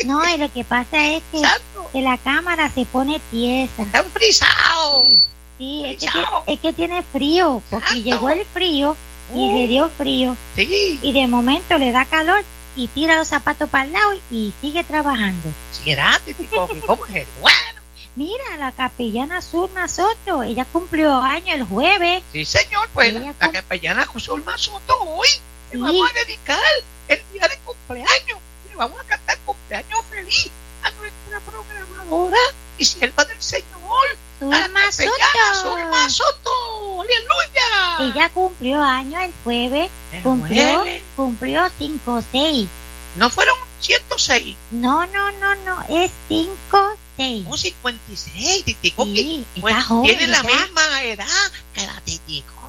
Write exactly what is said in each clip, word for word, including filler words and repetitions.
No, y lo que pasa es que, Santo. que la cámara se pone tiesa. Está frisado. Sí, es que, Frisado. es que tiene frío, porque Santo. llegó el frío y le dio frío. Sí. Y de momento le da calor y tira los zapatos para el lado y sigue trabajando. Sí, era, Titi Coqui. ¿Cómo es eso? Bueno. Mira, la capellana Zulma Soto, ella cumplió año el jueves. Sí, señor, pues Ella la, cum- la capellana Zulma Soto hoy le Sí. vamos a dedicar el día de cumpleaños. Le vamos a cantar cumpleaños feliz a nuestra programadora y sierva del Señor, a la Zulma capellana Soto. Zulma Soto. ¡Aleluya! Ella cumplió año el jueves, Pero cumplió, duele. cumplió cinco seis. No fueron ciento seis, No, no, no, no, es cinco seis. no cincuenta y seis, Titi Coqui. Sí, está Pues joven, tiene la ¿verdad? misma edad que la Titi Coqui.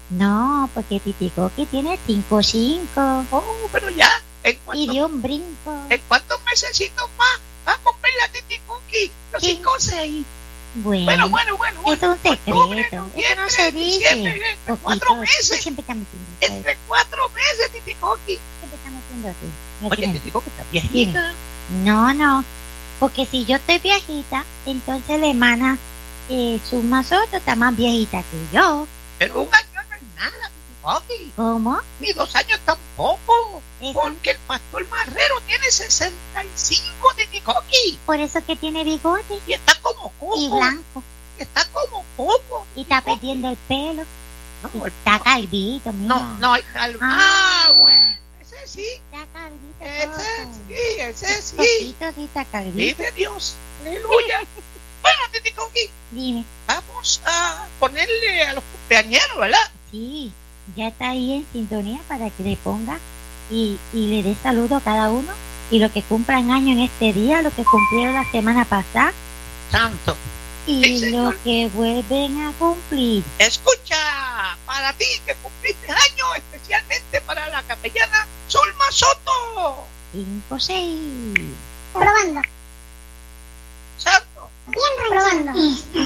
No, porque Titi Coqui tiene cinco cinco Oh, pero ya, ¿en y cuántos, dio un brinco. ¿en cuántos mesecitos más va a cumplir la Titi Coqui? Los Sí. cinco o seis. Bueno, Bueno, bueno, bueno. es un Octubre, secreto. Eso no se noviembre, diciembre, dice. entre Coquito, cuatro tú meses. siempre estás metiendo. Entre cuatro meses, Titi Coqui. Siempre estás metiendo tú. No Oye, tienes- Titi Coqui está viejita. No, no. Porque si yo estoy viejita, entonces la hermana eh, Zulma Soto está más viejita que yo. Pero un año no es nada, Titi Coqui. ¿Cómo? Ni dos años tampoco. Eso- Porque el pastor Marrero tiene sesenta y cinco, Titi Coqui. por eso que tiene bigote Y está como y poco. blanco. Está como poco. Y está perdiendo el pelo. No, el- Está calvito, mira. no, no hay calvo. Ah. Ah, bueno. Ese sí. Está calvito. Ese todo. sí, ese sí. Poquito sí está calvito. Vive Dios. Aleluya. Bueno, Titi Coqui, Dime. vamos a ponerle a los cumpleañeros, ¿verdad? Sí, ya está ahí en sintonía para que le ponga y, y le dé saludo a cada uno. Y los que cumplan año en este día, los que cumplieron la semana pasada Santo. y Sí, señor. los que vuelven a cumplir. Escucha, para ti que cumpliste año, especialmente para la capellana Zulma Soto. Cinco, seis. Probando. Santo. Bien, probando.